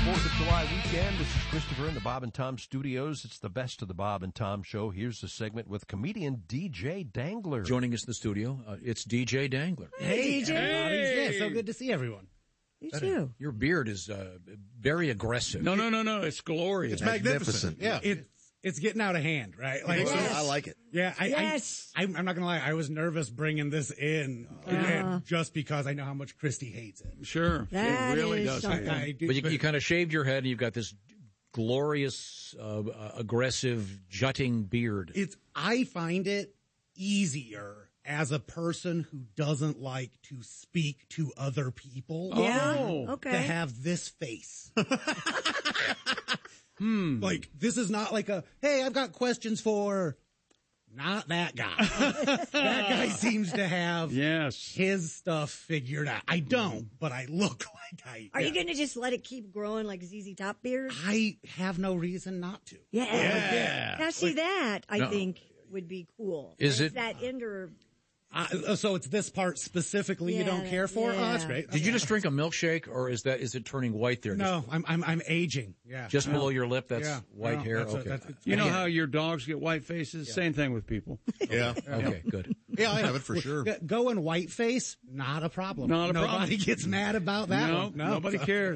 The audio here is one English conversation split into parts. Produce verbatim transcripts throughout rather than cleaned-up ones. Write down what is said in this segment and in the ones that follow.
fourth of July weekend. This is Christopher in the Bob and Tom studios. It's the best of the Bob and Tom show. Here's the segment with comedian D J Dangler. Joining us in the studio, uh, it's D J Dangler. Hey, D J. hey. Yeah, so good to see everyone. You too. Your beard is uh, very aggressive. No, no, no, no. It's glorious. It's magnificent. Yeah. It's it's getting out of hand, right? Like, Yes. I like it. yeah, I, Yes. I, I'm, I'm not gonna lie. I was nervous bringing this in, uh, just because I know how much Christy hates it. Sure. That it really is does. something. I, I do, But you, you kind of shaved your head, and you've got this glorious, uh, uh, aggressive, jutting beard. it's I find it easier as a person who doesn't like to speak to other people. Yeah. Oh. Okay. To have this face. hmm. Like, this is not like a, hey, I've got questions for, not that guy. That guy seems to have Yes. his stuff figured out. I don't, but I look like I Are you going to just let it keep growing like Z Z Top beard? I have no reason not to. Yeah. Yeah. Now, see, that, I No. think, would be cool. Is It's it- that inner... I, so it's this part specifically you Yeah, don't care for? yeah. Oh, that's great. Did you just drink a milkshake, or is that is it turning white there? No, I'm I'm I'm aging. Yeah. Just, just No. below your lip, that's Yeah. white No, hair? that's a- okay. that's- You know Yeah. how your dogs get white faces? Same thing with people. Yeah. Okay, good. Yeah, I have it for sure. G- Going white face, not a problem. Not a Nobody problem. gets mad about that no, one. No, nobody so, cares.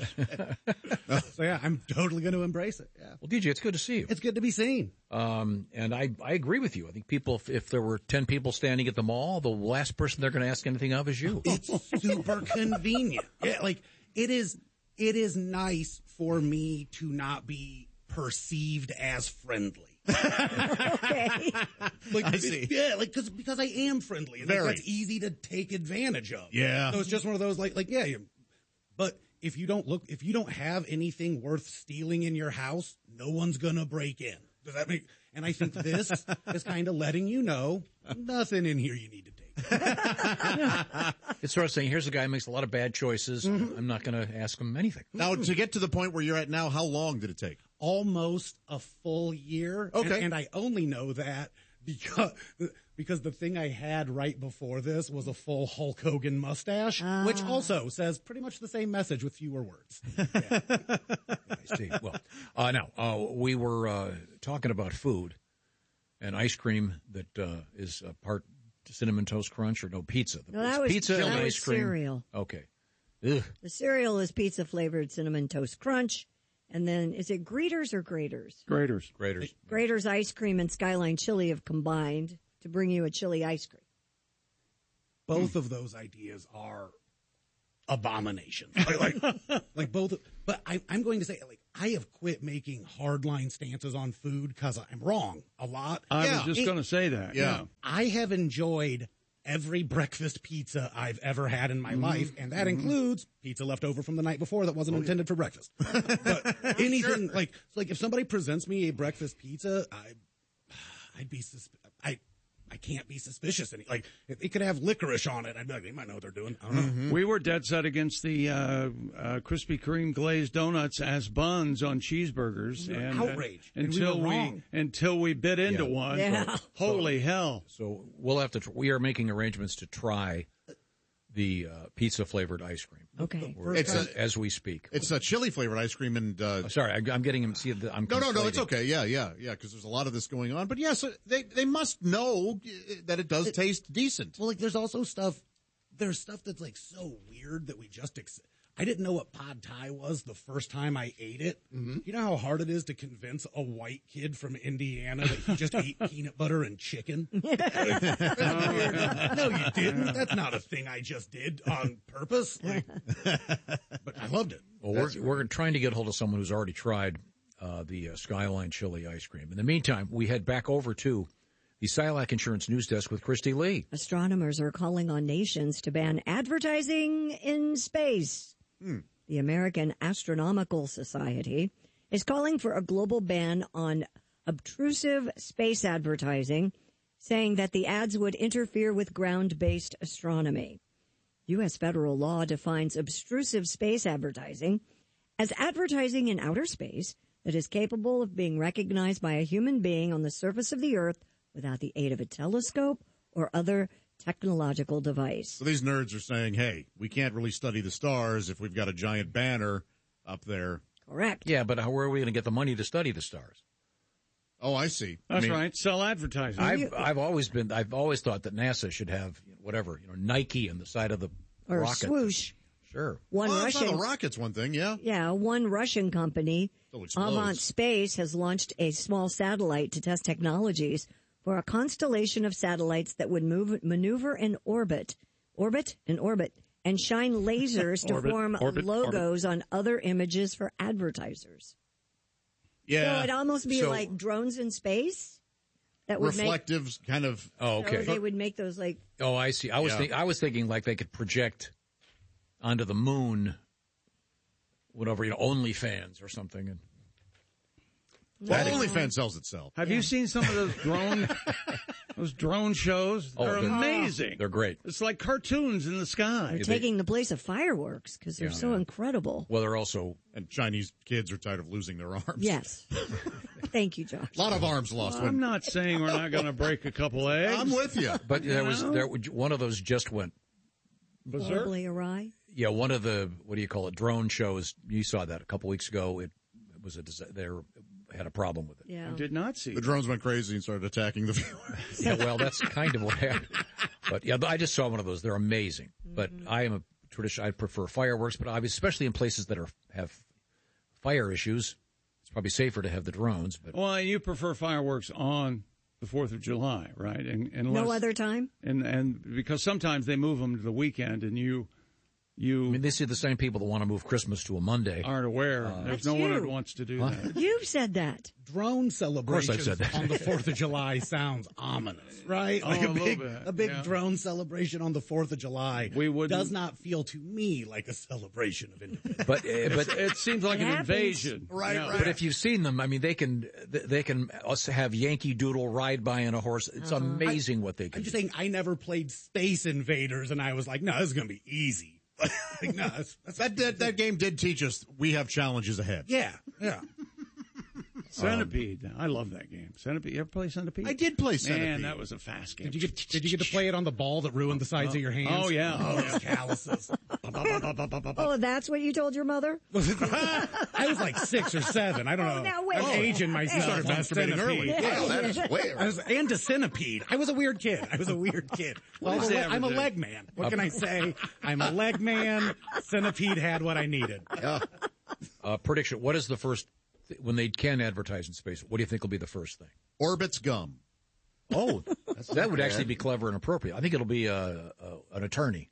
So yeah, I'm totally going to embrace it. Yeah. Well, D J, it's good to see you. It's good to be seen. Um, and I, I agree with you. I think people, if, if there were ten people standing at the mall, the last person they're going to ask anything of is you. It's super convenient. Yeah, like it is. It is nice for me to not be perceived as friendly. Okay. Like, I see. Yeah, like because because I am friendly. Like, Very. that's easy to take advantage of. Yeah. So it's just one of those like like yeah. You, but if you don't look, if you don't have anything worth stealing in your house, no one's gonna break in. Does that make? And I think this is kind of letting you know nothing in here you need to take. It's sort of saying, here's a guy who makes a lot of bad choices. I'm not going to ask him anything. Now, to get to the point where you're at now, how long did it take? Almost a full year. Okay. And, and I only know that because because the thing I had right before this was a full Hulk Hogan mustache, which also says pretty much the same message with fewer words. Yeah. I see. Well, uh, now, uh, we were uh, talking about food and ice cream that uh, is a part Cinnamon Toast Crunch or no pizza. No, that was- pizza that and was ice cream. cereal. Okay. Ugh. The cereal is pizza flavored Cinnamon Toast Crunch. And then, is it Greeters or Graters? Graders. Graders. Graters ice cream and Skyline chili have combined to bring you a chili ice cream. Both of those ideas are abominations. Like, like, like both. But I, I'm going to say, like, I have quit making hardline stances on food because I'm wrong a lot. I Yeah. was just It- going to say that. Yeah. I have enjoyed every breakfast pizza I've ever had in my life, and that includes pizza left over from the night before that wasn't intended for breakfast. But anything like like if somebody presents me a breakfast pizza, I I'd be susp- I I can't be suspicious any like if it could have licorice on it, I'd be like, they might know what they're doing. I don't know. We were dead set against the uh, uh, Krispy Kreme glazed donuts as buns on cheeseburgers, and uh, Outrage. And we until were we, wrong. until we bit into Yeah. one. Yeah. Holy hell! So we'll have to. Tr- we are making arrangements to try the uh, pizza flavored ice cream. Okay. We're- It's as, a- as we speak. It's a chili flavored ice cream, and uh, Oh, sorry, I, I'm getting him. See, the- I'm no, no, no, it's conflating. okay. Yeah, yeah, yeah, because there's a lot of this going on. But yes, they they must know uh, that it does taste decent. Well, like there's also stuff. There's stuff that's like so weird that we just. Ex- I didn't know what pad thai was the first time I ate it. You know how hard it is to convince a white kid from Indiana that he just ate peanut butter and chicken? No, you didn't. That's not a thing I just did on purpose. Like, but I loved it. Well, we're, we're trying to get hold of someone who's already tried uh, the uh, Skyline chili ice cream. In the meantime, we head back over to the Silac Insurance News Desk with Christy Lee. Astronomers are calling on nations to ban advertising in space. Hmm. The American Astronomical Society is calling for a global ban on obtrusive space advertising, saying that the ads would interfere with ground-based astronomy. U S federal law defines obtrusive space advertising as advertising in outer space that is capable of being recognized by a human being on the surface of the Earth without the aid of a telescope or other technological device. So these nerds are saying, hey, we can't really study the stars if we've got a giant banner up there. Correct. Yeah, but how, where are we going to get the money to study the stars? Oh, I see. That's I mean, right. Sell advertising. I've I've always been I've always thought that NASA should have whatever you know Nike on the side of the Or rocket. swoosh. Sure. One Well, Russian. the rocket's one thing, yeah. Yeah, one Russian company, Still explodes. Avant Space, has launched a small satellite to test technologies for a constellation of satellites that would move, maneuver in orbit, orbit, in orbit, and shine lasers to Orbit, form orbit, logos on other images for advertisers. Yeah. So it'd almost be So- like drones in space. That would Reflective kind of. Oh, make. okay. So they would make those like. Oh, I see. I was Yeah. think, I was thinking like they could project onto the moon, whatever you know, OnlyFans or something. And Well, OnlyFans sells itself. Have you seen some of those drone those drone shows? Oh, They're they're- amazing. they're great. It's like cartoons in the sky. They're taking the place of fireworks because they're Yeah. so incredible. Well, they're also And Chinese kids are tired of losing their arms. Yes. Thank you, Josh. A lot of arms lost. I'm When, not saying we're not going to break a couple eggs. I'm with you. But there was know? there one of those just went. Berserk. Horribly awry. Yeah, one of the what do you call it? Drone shows. You saw that a couple weeks ago. It, it was a disa- they had a problem with it. Yeah. I did not see. The drones went crazy and started attacking the viewers. Yeah, well, that's kind of what happened. But yeah, I just saw one of those. They're amazing. But I am a tradition. I prefer fireworks, but obviously, especially in places that are have fire issues, it's probably safer to have the drones. But Well, you prefer fireworks on the Fourth of July, right? And, unless, No other time? And and because sometimes they move them to the weekend, and you you I mean, these are the same people that want to move Christmas to a Monday. aren't aware. There's That's no one you. that wants to do that. You've said that. Drone celebrations said that. on the fourth of July sounds ominous, right? Oh, Like a a little big, bit, a big yeah. drone celebration on the fourth of July We wouldn't- does not feel to me like a celebration of independence. But uh, but It seems like It an happens. invasion. Right, Yeah. right. But if you've seen them, I mean, they can they can also have Yankee Doodle ride by on a horse. It's amazing what they can I'm just do. saying, I never played Space Invaders, and I was like, no, this is going to be easy. like, no, that's, that's That did, that game did teach us we have challenges ahead. yeah, yeah. Centipede. I love that game. Centipede. You ever play Centipede? I did play Centipede. Man, that was a fast game. Did you get Did you get to play it on the ball that ruined the sides of your hands? Oh, yeah. oh, those calluses. Oh, that's what you told your mother? I was like six or seven. I don't know. Oh, now wait. I'm aging Hey. myself. started on masturbating early. Centipede. Wow, that is way I was, and to Centipede. I was a weird kid. I was a weird kid. Well, I'm, does a, that le- I'm a ever do? leg man. What can I say? I'm a leg man. Centipede had what I needed. Uh, prediction: what is the first when they can advertise in space? What do you think will be the first thing? Orbit's gum. Oh, that's, that would actually be clever and appropriate. I think it'll be uh, uh, an attorney.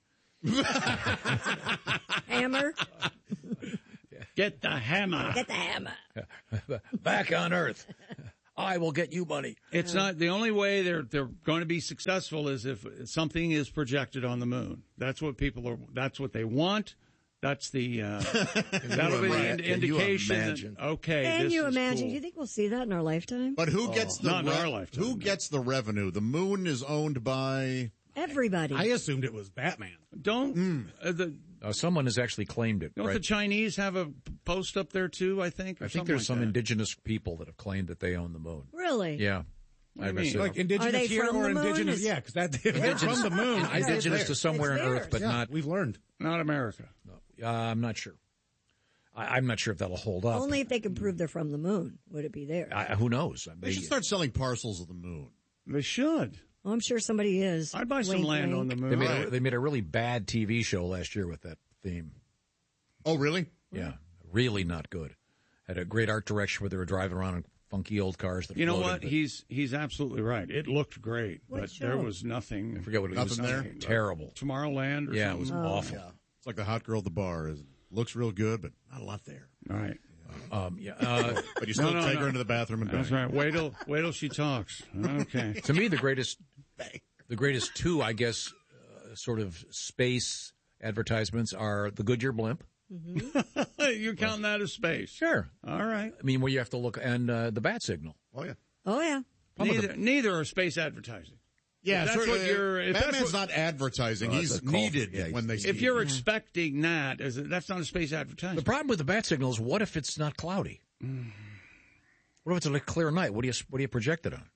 Hammer? Get the hammer. Get the hammer. Back on Earth, I will get you money. It's not the only way they're they're going to be successful is if something is projected on the moon. That's what people are. That's what they want. That's the uh, that'll be the imagine- ind- can you indication. that, imagine? okay, Can this you is imagine? cool. Do you think we'll see that in our lifetime? But who gets the Not in our lifetime, who no. gets the revenue? The moon is owned by. Everybody. I assumed it was Batman. Don't uh, the Uh, someone has actually claimed it. don't Right? the Chinese have a post up there too? I think. Or I think something there's like some that. indigenous people that have claimed that they own the moon. really? Yeah. do you I mean? guess Like they're indigenous they here from or the moon? indigenous? Is- Yeah, because that if they're from the moon, I bet indigenous it's to somewhere on It's Earth, theirs. but yeah, not. we've learned. Not America. Uh, I'm not sure. I, I'm not sure if that'll hold up. Only if they can prove they're from the moon would it be there. I, who knows? They should start selling parcels of the moon. They should. Well, I'm sure somebody is. I'd buy some Wink, land wink. on the moon. They made, Right. a, they made a really bad T V show last year with that theme. Oh, really? Yeah, really not good. Had a great art direction where they were driving around in funky old cars. That You know floated, what? but He's he's absolutely right. It looked great, What but show? there was nothing. I forget what it was. Nothing there? Terrible. Tomorrowland or Yeah, it was something. awful. It's like the hot girl at the bar. Is Looks real good, but not a lot there. All right. Um, yeah. Uh, But you still No, no, take no. her into the bathroom and That's bang. right. Wait till wait till she talks. Okay. to me, the greatest, the greatest two, I guess, uh, sort of space advertisements are the Goodyear blimp. You're counting that as space. Sure. All right. I mean, where you have to look, and uh, the bat signal. Oh, yeah. Oh, yeah. Probably Neither, neither are space advertising. Yeah, If that's so, what uh, you're- if that's Batman's what- not advertising. Well, He's that's a call. needed Yeah, when they. If you're expecting that, as a, that's not a space advertising. The problem with the bat signal is, what if it's not cloudy? What if it's a clear night? What do you what do you project it on?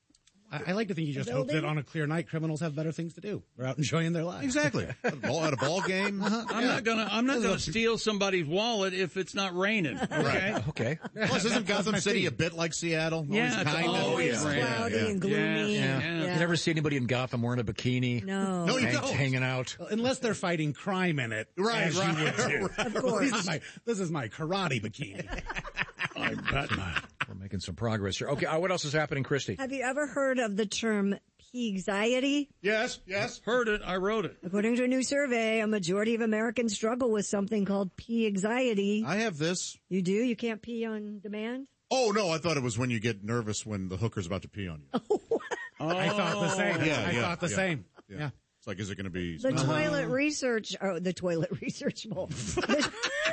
I, I like to think you just hope that on a clear night, criminals have better things to do. They're out enjoying their lives. Exactly. At a ball, at a ball game. Uh-huh. I'm Yeah. not gonna. I'm not gonna steal somebody's wallet if it's not raining. Okay. Okay. Plus, isn't Gotham my City theme. a bit like Seattle? Yeah, Always it's kind of. always Always yeah, cloudy yeah. and gloomy. Yeah, Yeah. yeah. You never see anybody in Gotham wearing a bikini. No. No, you hang- don't. hanging out. Well, unless they're fighting crime in it. Right, as right, you would too. Of course. This is my, this is my karate bikini. I bet not. We're making some progress here. Okay, uh, what else is happening, Christy? Have you ever heard of the term anxiety? Yes, yes. Heard it. I wrote it. According to a new survey, a majority of Americans struggle with something called anxiety. I have this. You do? You can't pee on demand? Oh, no, I thought it was when you get nervous when the hooker's about to pee on you. I thought the same. Yeah, I yeah, thought the yeah. same. Yeah. Yeah. It's like, is it going to be... The toilet research, oh, the toilet research bowl. that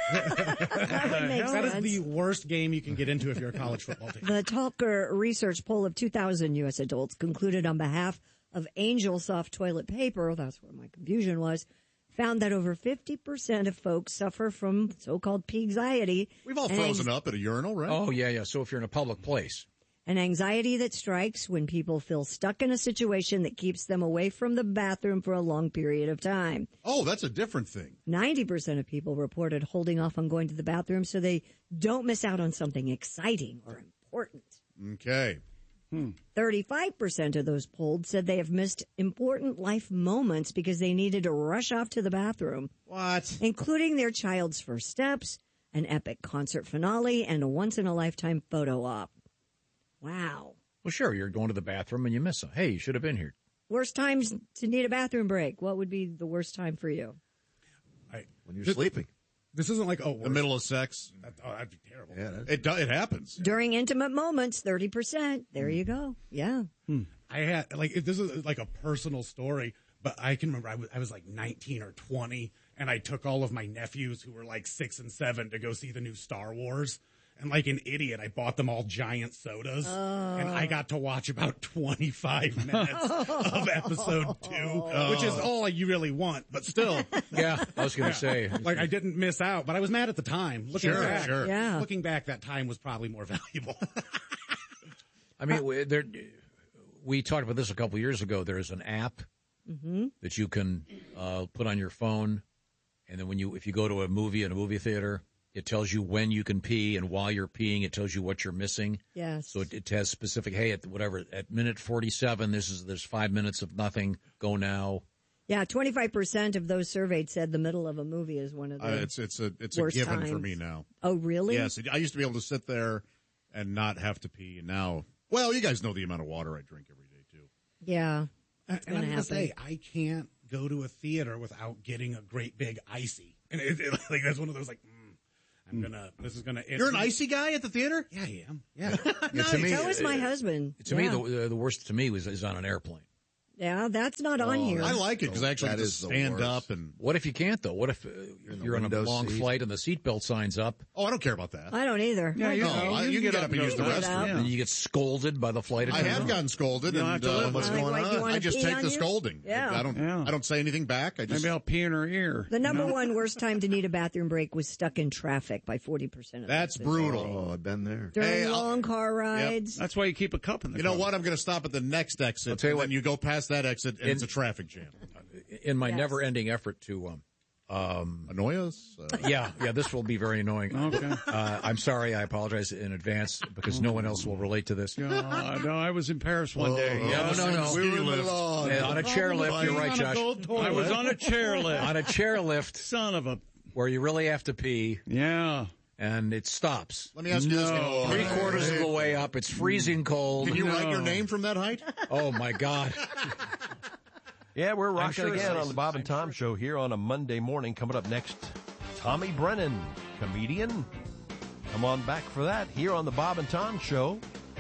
would make That is sense. the worst game you can get into if you're a college football team. The Talker research poll of two thousand U S adults concluded on behalf of Angel Soft Toilet Paper, that's where my confusion was, found that over fifty percent of folks suffer from so-called anxiety. We've all and frozen up at a urinal, right? Oh, yeah, yeah. So if you're in a public place. An anxiety that strikes when people feel stuck in a situation that keeps them away from the bathroom for a long period of time. Oh, that's a different thing. ninety percent of people reported holding off on going to the bathroom so they don't miss out on something exciting or important. Okay. thirty-five percent of those polled said they have missed important life moments because they needed to rush off to the bathroom, What? including their child's first steps, an epic concert finale, and a once-in-a-lifetime photo op. Wow. Well, sure, you're going to the bathroom and you miss them. Hey, you should have been here. Worst times to need a bathroom break. What would be the worst time for you? When you're sleeping. This isn't like, oh, The middle of sex. That, oh, that'd be terrible. Yeah, that's- It do, it happens. During intimate moments, thirty percent. There you go. Yeah. I had, like, if this is like a personal story, but I can remember I was, I was like nineteen or twenty, and I took all of my nephews who were like six and seven to go see the new Star Wars. And like an idiot, I bought them all giant sodas, and I got to watch about twenty-five minutes of episode two, which is all you really want, but still. Yeah, I was going to say. Like, I didn't miss out, but I was mad at the time. Looking Sure, back, sure. Yeah. Looking back, that time was probably more valuable. I mean, we- there, we talked about this a couple years ago. There's an app that you can uh, put on your phone, and then when you, if you go to a movie in a movie theater, it tells you when you can pee, and while you're peeing, it tells you what you're missing. Yes. So it, it has specific. Hey, at whatever at minute forty-seven, this is there's five minutes of nothing. Go now. Yeah, twenty-five percent of those surveyed said the middle of a movie is one of the Uh, it's it's a it's a worst given times. for me now. Oh, really? Yes, I used to be able to sit there and not have to pee, and now, well, you guys know the amount of water I drink every day too. Yeah. And gonna I'm gonna happen. say, I can't go to a theater without getting a great big icy. And it, it, like that's one of those like, mm, I'm gonna. This is gonna. You're an icy guy at the theater? Yeah, I am. Yeah. Yeah, to me, So is my uh, husband. To yeah. me, the, the worst to me was is on an airplane. Yeah, that's not on here. I like it because I actually That have to is the stand worst. up and. What if you can't though? What if uh, in the you're on a window long seat. flight and the seatbelt signs up, Oh, I don't care about that. I don't either. Yeah, you, No, know, I- you, you can get up and use the go. restroom. Yeah. and you get scolded by the flight I attendant? have gotten scolded, You don't and have to uh, live what's with it. going Like, why do you on? wanna I just pee take on the you? scolding. Yeah. I don't. Yeah. I don't say anything back. I just. Maybe I'll pee in her ear. The number you know? one worst time to need a bathroom break was stuck in traffic by forty percent of That's those brutal. Oh, I've been there. During Hey, I'll- long car rides. That's why you keep a cup in the You know car. what? I'm going to stop at the next exit. I'll tell you and what. then you go past that exit, and In- it's a traffic jam. In my Yes. never-ending effort to, um, um, Annoy us? Uh, yeah, yeah, this will be very annoying. Okay. Uh, I'm sorry. I apologize in advance because no one else will relate to this. No, I- no, I was in Paris one day. Oh, Yeah, no, no. we were in Milan. Uh, on a chairlift, you're right, Josh. I was on a chairlift. On a chairlift Son of a. where you really have to pee Yeah. and it stops. Let me ask you this. No. Can- Three quarters of the way up, it's freezing cold. Can you write your No. name from that height? Oh my God! Yeah, we're rocking sure again it's- on the Bob and I'm Tom sure Show here on a Monday morning. Coming up next, Tommy Brennan, comedian. Come on back for that here on the Bob and Tom Show.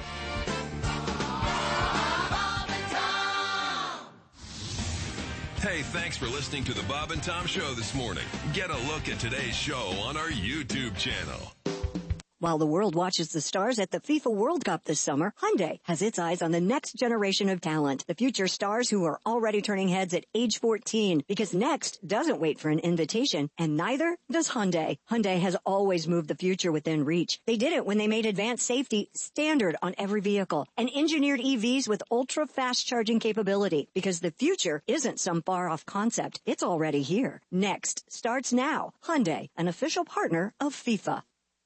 Hey, thanks for listening to the Bob and Tom Show this morning. Get a look at today's show on our YouTube channel. While the world watches the stars at the FIFA World Cup this summer, Hyundai has its eyes on the next generation of talent, the future stars who are already turning heads at age fourteen, because next doesn't wait for an invitation, and neither does Hyundai. Hyundai has always moved the future within reach. They did it when they made advanced safety standard on every vehicle and engineered E Vs with ultra-fast charging capability, because the future isn't some far-off concept. It's already here. Next starts now. Hyundai, an official partner of FIFA.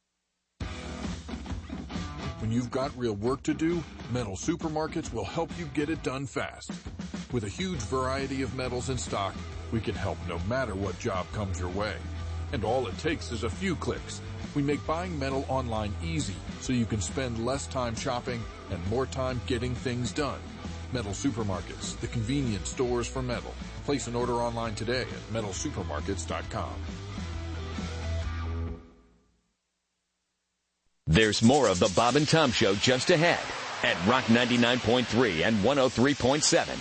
When you've got real work to do, Metal Supermarkets will help you get it done fast. With a huge variety of metals in stock, we can help no matter what job comes your way. And all it takes is a few clicks. We make buying metal online easy, so you can spend less time shopping and more time getting things done. Metal Supermarkets, the convenient stores for metal. Place an order online today at metal supermarkets dot com. There's more of the Bob and Tom Show just ahead at Rock ninety-nine point three and one oh three point seven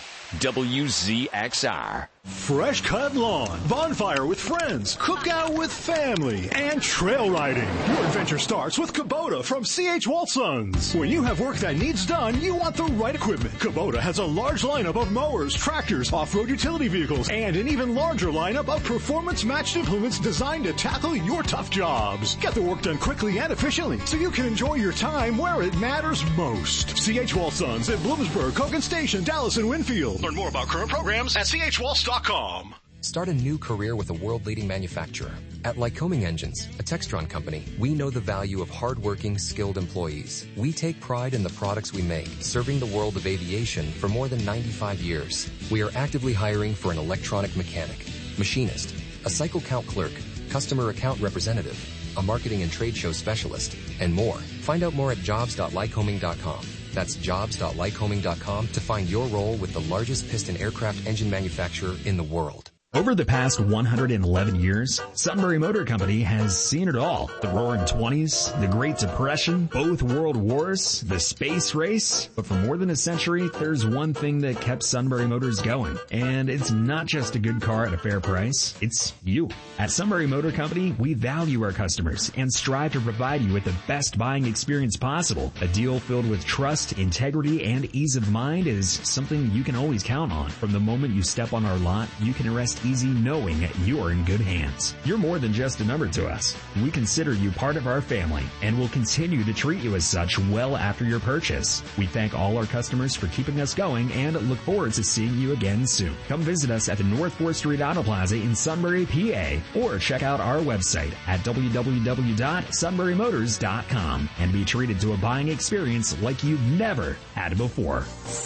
W Z X R. Fresh cut lawn, bonfire with friends, cookout with family, and trail riding. Your adventure starts with Kubota from C H Walsons. When you have work that needs done, you want the right equipment. Kubota has a large lineup of mowers, tractors, off-road utility vehicles, and an even larger lineup of performance-matched implements designed to tackle your tough jobs. Get the work done quickly and efficiently so you can enjoy your time where it matters most. C H Walsons in Bloomsburg, Kogan Station, Dallas, and Winfield. Learn more about current programs at C H Walls dot com. Start a new career with a world-leading manufacturer. At Lycoming Engines, a Textron company, we know the value of hardworking, skilled employees. We take pride in the products we make, serving the world of aviation for more than ninety-five years. We are actively hiring for an electronic mechanic, machinist, a cycle count clerk, customer account representative, a marketing and trade show specialist, and more. Find out more at jobs dot lycoming dot com. That's jobs dot lycoming dot com to find your role with the largest piston aircraft engine manufacturer in the world. Over the past one hundred eleven years, Sunbury Motor Company has seen it all. The Roaring Twenties, the Great Depression, both world wars, the space race. But for more than a century, there's one thing that kept Sunbury Motors going. And it's not just a good car at a fair price, it's you. At Sunbury Motor Company, we value our customers and strive to provide you with the best buying experience possible. A deal filled with trust, integrity, and ease of mind is something you can always count on. From the moment you step on our lot, you can rest easy knowing you are in good hands. You're more than just a number to us. We consider you part of our family and will continue to treat you as such well after your purchase. We thank all our customers for keeping us going and look forward to seeing you again soon. Come visit us at the North fourth Street Auto Plaza in Sunbury, P A, or check out our website at w w w dot sunbury motors dot com and be treated to a buying experience like you've never had before.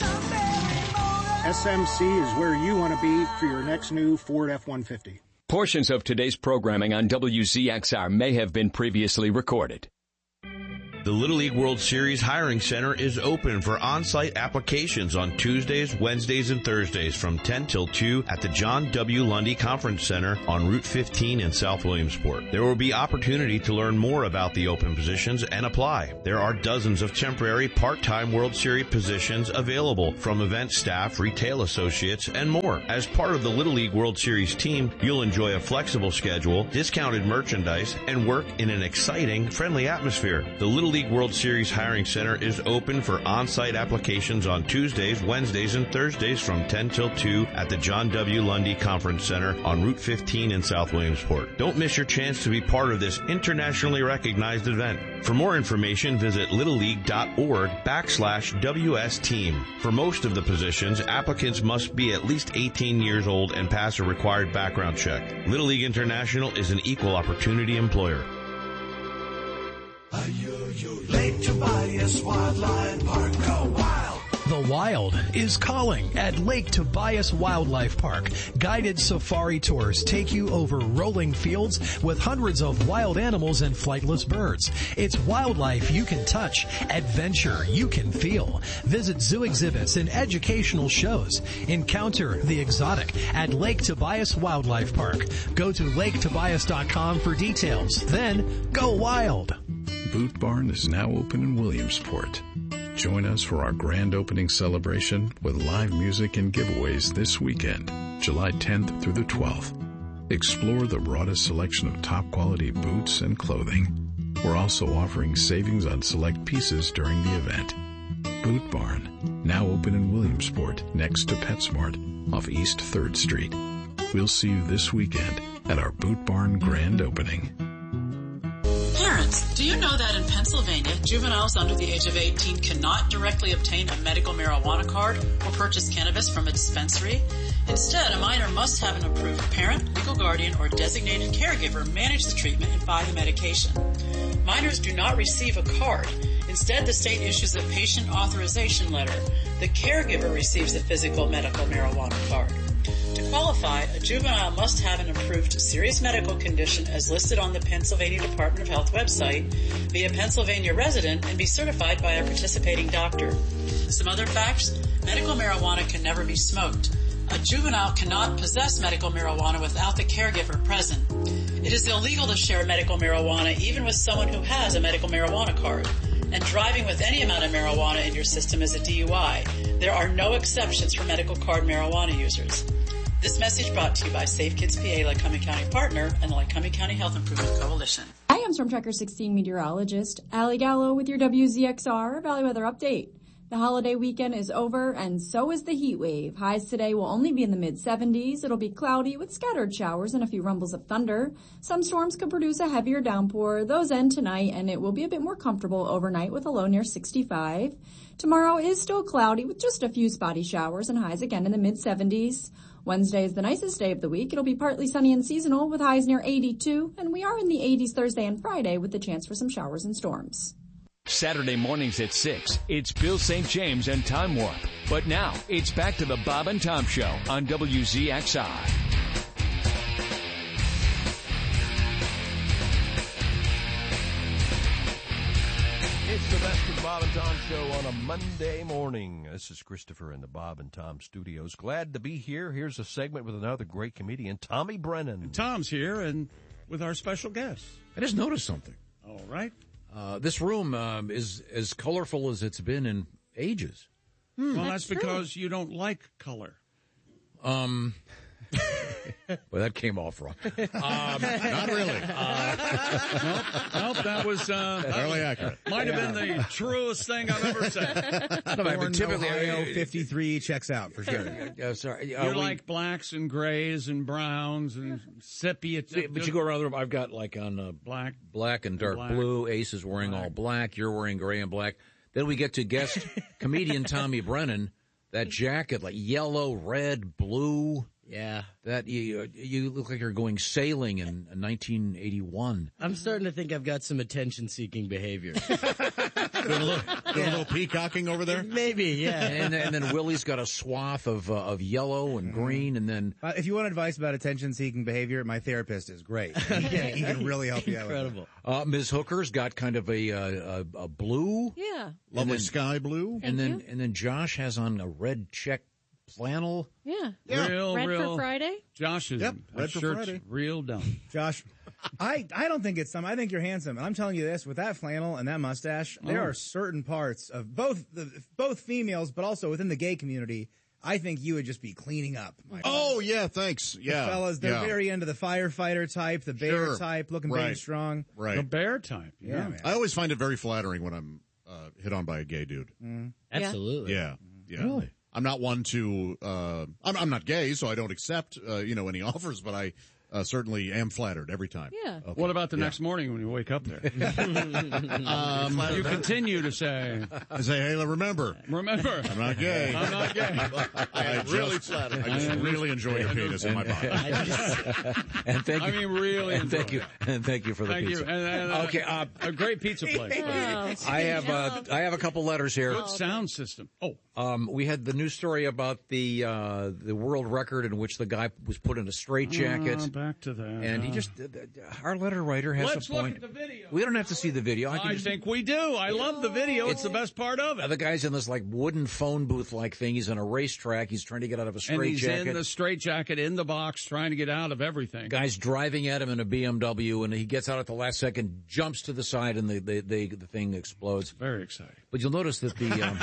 S M C is where you want to be for your next new Ford F one fifty. Portions of today's programming on W Z X R may have been previously recorded. The Little League World Series Hiring Center is open for on-site applications on Tuesdays, Wednesdays, and Thursdays from ten till two at the John W. Lundy Conference Center on Route fifteen in South Williamsport. There will be opportunity to learn more about the open positions and apply. There are dozens of temporary part-time World Series positions available from event staff, retail associates, and more. As part of the Little League World Series team, you'll enjoy a flexible schedule, discounted merchandise, and work in an exciting, friendly atmosphere. The Little League World Series Hiring Center is open for on-site applications on Tuesdays, Wednesdays, and Thursdays from ten till two at the John W. Lundy Conference Center on Route fifteen in South Williamsport. Don't miss your chance to be part of this internationally recognized event. For more information, visit littleleague.org backslash WS team. For most of the positions, applicants must be at least eighteen years old and pass a required background check. Little League International is an equal opportunity employer. Lake Tobias Wildlife Park, go wild! The Wild is calling at Lake Tobias Wildlife Park. Guided safari tours take you over rolling fields with hundreds of wild animals and flightless birds. It's wildlife you can touch, adventure you can feel. Visit zoo exhibits and educational shows. Encounter the exotic at Lake Tobias Wildlife Park. Go to lake tobias dot com for details. Then go wild. Boot Barn is now open in Williamsport. Join us for our grand opening celebration with live music and giveaways this weekend, July tenth through the twelfth. Explore the broadest selection of top quality boots and clothing. We're also offering savings on select pieces during the event. Boot Barn, now open in Williamsport, next to PetSmart, off East third Street. We'll see you this weekend at our Boot Barn grand opening. Parents, do you know that in Pennsylvania, juveniles under the age of eighteen cannot directly obtain a medical marijuana card or purchase cannabis from a dispensary? Instead, a minor must have an approved parent, legal guardian, or designated caregiver manage the treatment and buy the medication. Minors do not receive a card. Instead, the state issues a patient authorization letter. The caregiver receives a physical medical marijuana card. To qualify, a juvenile must have an approved serious medical condition as listed on the Pennsylvania Department of Health website, be a Pennsylvania resident, and be certified by a participating doctor. Some other facts: medical marijuana can never be smoked. A juvenile cannot possess medical marijuana without the caregiver present. It is illegal to share medical marijuana even with someone who has a medical marijuana card. And driving with any amount of marijuana in your system is a D U I. There are no exceptions for medical card marijuana users. This message brought to you by Safe Kids P A, Lycoming County partner, and the Lycoming County Health Improvement Coalition. I am Storm Tracker sixteen meteorologist Allie Gallo with your W Z X R Valley Weather Update. The holiday weekend is over, and so is the heat wave. Highs today will only be in the mid seventies. It'll be cloudy with scattered showers and a few rumbles of thunder. Some storms could produce a heavier downpour. Those end tonight, and it will be a bit more comfortable overnight with a low near sixty-five. Tomorrow is still cloudy with just a few spotty showers and highs again in the mid seventies. Wednesday is the nicest day of the week. It'll be partly sunny and seasonal with highs near eighty-two, and we are in the eighties Thursday and Friday with the chance for some showers and storms. Saturday mornings at six, it's Bill Saint James and Time Warp. But now, it's back to the Bob and Tom Show on W Z X R. It's the best of the Bob and Tom Show on a Monday morning. This is Christopher in the Bob and Tom Studios. Glad to be here. Here's a segment with another great comedian, Tommy Brennan. And Tom's here, and with our special guest. I just noticed something. All right. Uh, this room um, is as colorful as it's been in ages. Hmm, well, that's, that's because you don't like color. Um, well, that came off wrong. Um, not really. Uh, nope, nope, that was uh, fairly accurate. Might have been the truest thing I've ever said. No, Born typically, Ohio fifty-three checks out for sure. Uh, sorry, uh, you we, like blacks and grays and browns and sepia. But you go around the room. I've got like on uh, black, black and dark black. blue. Ace is wearing black. all black. You're wearing gray and black. Then we get to guest comedian Tommy Brennan. That jacket, like yellow, red, blue. Yeah. That you you look like you're going sailing in nineteen eighty-one. I'm starting to think I've got some attention-seeking behavior. Doing a little, doing yeah. a little peacocking over there? Maybe, yeah. And, and then Willie's got a swath of uh, of yellow and green, and then... Uh, if you want advice about attention-seeking behavior, my therapist is great. He can, he can really help you out. Incredible. Uh, Miz Hooker's got kind of a uh, a, a blue. Yeah. Lovely then, sky blue. And Thank then you. and then Josh has on a red check flannel. Yeah. yeah. Real, Red real. for Friday? Josh is yep. Red for Friday. Real dumb. Josh, I, I don't think it's some. I think you're handsome. And I'm telling you this, with that flannel and that mustache, there Oh. are certain parts of both the both females, but also within the gay community, I think you would just be cleaning up. Oh, yeah, thanks. Yeah. The fellas, they're yeah. very into the firefighter type, the bear Sure. type, looking right. big and strong. Right. The bear type. Yeah. Yeah, man. I always find it very flattering when I'm uh, hit on by a gay dude. Mm. Absolutely. Yeah. Yeah. Really? I'm not one to, uh, I'm, I'm not gay, so I don't accept, uh, you know, any offers, but I uh, certainly am flattered every time. Yeah. Okay. What about the yeah. next morning when you wake up there? um, you continue to say, I say, hey, remember. Remember. I'm not gay. I'm not gay. I just, really flattered. I just really enjoy your penis in my body. And thank you. I mean, really. And thank you. And thank you for the thank pizza. You. And, and, uh, okay. Uh, a great pizza place. Oh, I have uh, I have a couple letters here. Good sound system. Oh. Um, we had the news story about the uh, the world record in which the guy was put in a straitjacket. Uh, back to that. And he just, uh, our letter writer has Let's a point. Look at the video. We don't have to see the video. I, I just, think we do. I love the video. It's the best part of it. The guy's in this like wooden phone booth like thing. He's in a racetrack. He's trying to get out of a straitjacket. And he's in the straitjacket in the box trying to get out of everything. Guy's driving at him in a B M W, and he gets out at the last second, jumps to the side, and the the, the, the thing explodes. Very exciting. But you'll notice that the um,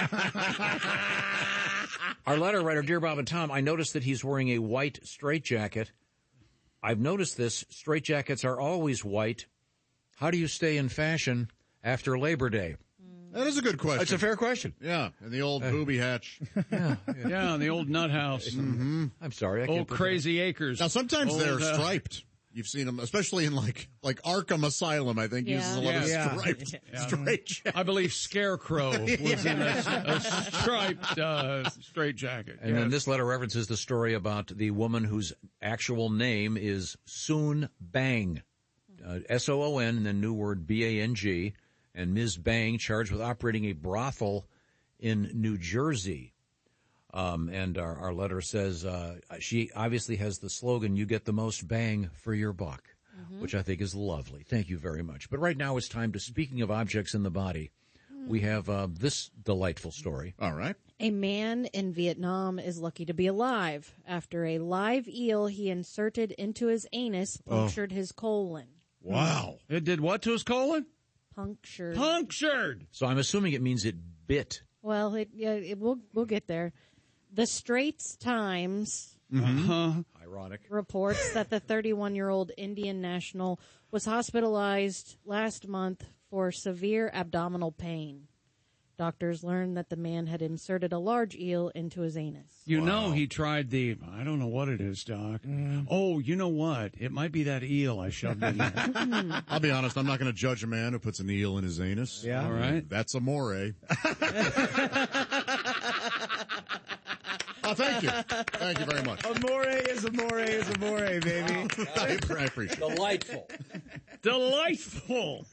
our letter writer, dear Bob and Tom, I noticed that he's wearing a white straitjacket. I've noticed this. Straitjackets are always white. how do you stay in fashion after Labor Day? That is a good question. It's a fair question. Yeah, and the old uh, booby hatch. Yeah, yeah, and the old nut house. Mm-hmm. I'm sorry. I old can't Crazy Acres. Now, sometimes old, they're uh, striped. You've seen them, especially in like like Arkham Asylum, I think, Yeah. uses a lot of Yeah. striped Yeah. straight jackets. I believe Scarecrow was in a, a striped uh, straight jacket. And then this letter references the story about the woman whose actual name is Soon Bang, uh, S O O N, and then new word B A N G, and Miz Bang charged with operating a brothel in New Jersey. Um, and our, our letter says uh, she obviously has the slogan, you get the most bang for your buck, mm-hmm. which I think is lovely. Thank you very much. But right now it's time to, speaking of objects in the body, mm. we have uh, this delightful story. All right. A man in Vietnam is lucky to be alive after a live eel he inserted into his anus punctured oh. his colon. Wow. It did what to his colon? Punctured. Punctured. So I'm assuming it means it bit. Well, it, yeah, it, we'll we'll get there. The Straits Times mm-hmm. ironic reports that the thirty-one-year-old Indian national was hospitalized last month for severe abdominal pain. Doctors learned that the man had inserted a large eel into his anus. You wow. know he tried the, I don't know what it is, Doc. Mm. Oh, you know what? It might be that eel I shoved in there. I'll be honest, I'm not going to judge a man who puts an eel in his anus. Yeah. All right. That's amore. Oh, thank you. Thank you very much. Amore is amore is amore, baby. I, I appreciate it. Delightful. Delightful.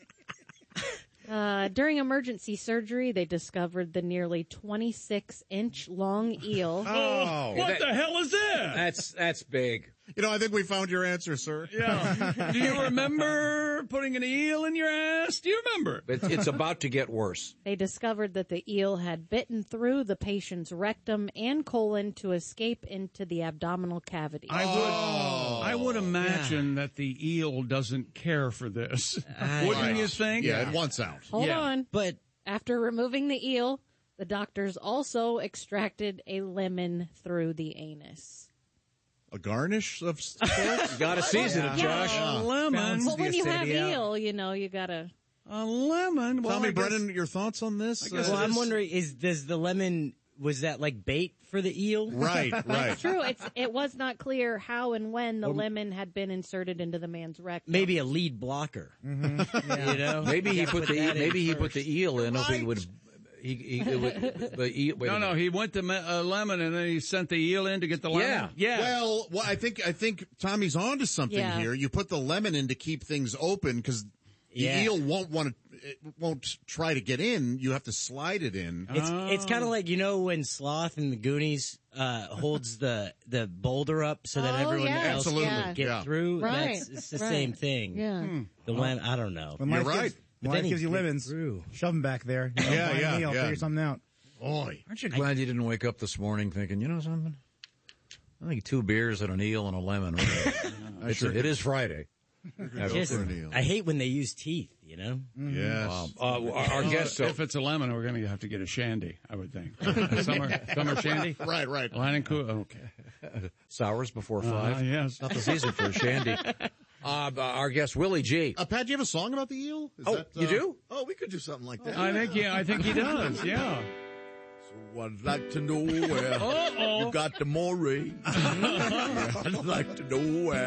Uh, during emergency surgery, they discovered the nearly twenty-six inch long eel. Oh, what that, the hell is that? That's that's big. You know, I think we found your answer, sir. Yeah. Do you remember putting an eel in your ass? Do you remember? It's, it's about to get worse. They discovered that the eel had bitten through the patient's rectum and colon to escape into the abdominal cavity. I would, oh, I would imagine yeah. that the eel doesn't care for this. Uh, Wouldn't right. you think? Yeah, it wants out. Hold yeah. on. But after removing the eel, the doctors also extracted a lemon through the anus. A garnish of sorts? You gotta season it, Josh. Yeah. A lemon. Well, when you have eel, you know, you gotta. A lemon? Well, Tell me, Brennan, your thoughts on this? Well, I'm wondering, is does the lemon, was that like bait for the eel? Right, right. That's true. It's, it was not clear how and when the or, lemon had been inserted into the man's rectum. Maybe a lead blocker. Mm-hmm. Yeah. You know? Maybe he put, put the maybe he first. put the eel in, right. hoping it would. He, he, it would, but he, wait no, no, he went to uh, lemon and then he sent the eel in to get the lemon. Yeah, yeah. Well, well, I think I think Tommy's on to something yeah. here. You put the lemon in to keep things open because the yeah. eel won't want to. It won't try to get in. You have to slide it in. It's oh. it's kind of like, you know, when Sloth in the Goonies uh, holds the the boulder up so that oh, everyone yeah. else Absolutely. can get yeah. through. Right. That's it's the right. same thing. Yeah. Hmm. The lemon, I don't know. When You're life right. Gives, when life gives you lemons. Through. Shove them back there. You know, Yeah, find yeah, a meal, yeah. Figure something out. Boy, aren't you glad I, you didn't wake up this morning thinking, you know something? I think two beers and an eel and a lemon. It's sure a, it is Friday. Just, I hate when they use teeth, you know? Mm-hmm. Yes. Um, uh, our, our guest, if it's a lemon, we're going to have to get a shandy, I would think. summer, summer shandy? Right, right. Line and cool. Okay. Sours before five? Uh, yes. Not the season for a shandy. Uh, our guest, Willie G. Uh, Pat, do you have a song about the eel? Is oh, that, uh, you do? Oh, we could do something like that. I think, yeah, I think he does, yeah. So I'd like to know where Uh-oh. you got the moray. I'd like to know where